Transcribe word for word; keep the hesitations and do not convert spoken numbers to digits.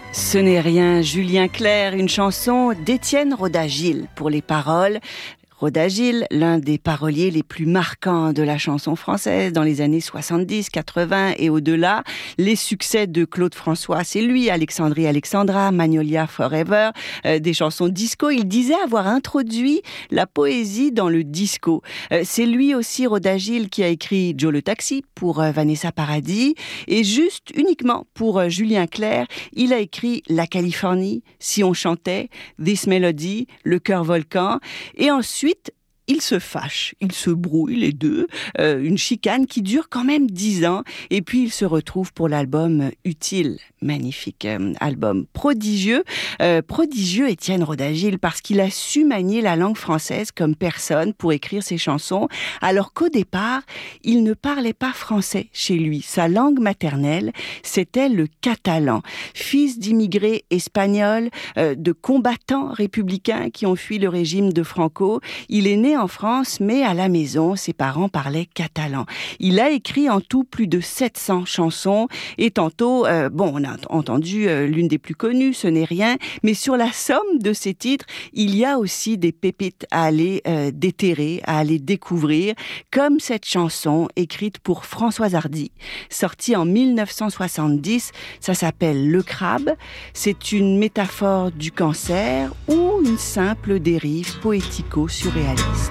Ce n'est rien, Julien Clerc, une chanson d'Étienne Roda-Gil pour les paroles. Roda-Gil, l'un des paroliers les plus marquants de la chanson française dans les années soixante-dix, quatre-vingts et au-delà. Les succès de Claude François, c'est lui, Alexandrie Alexandra, Magnolia Forever, euh, des chansons disco. Il disait avoir introduit la poésie dans le disco. Euh, c'est lui aussi, Roda-Gil, qui a écrit Joe le Taxi pour euh, Vanessa Paradis. Et juste, uniquement pour euh, Julien Clerc, il a écrit La Californie, Si on chantait, This Melody, Le Cœur Volcan. Et ensuite, ils se fâchent, ils se brouillent les deux, euh, une chicane qui dure quand même dix ans, et puis ils se retrouvent pour l'album Utile, magnifique euh, album, prodigieux, euh, prodigieux Étienne Roda-Gil, parce qu'il a su manier la langue française comme personne pour écrire ses chansons, alors qu'au départ, il ne parlait pas français chez lui. Sa langue maternelle, c'était le catalan. Fils d'immigrés espagnols, euh, de combattants républicains qui ont fui le régime de Franco, il est né en France, mais à la maison, ses parents parlaient catalan. Il a écrit en tout plus de sept cents chansons, et tantôt, euh, bon, on a entendu euh, l'une des plus connues, Ce n'est rien, mais sur la somme de ces titres, il y a aussi des pépites à aller euh, déterrer, à aller découvrir, comme cette chanson écrite pour Françoise Hardy, sortie en mille neuf cent soixante-dix, ça s'appelle Le Crabe. C'est une métaphore du cancer ou une simple dérive poético-surréaliste.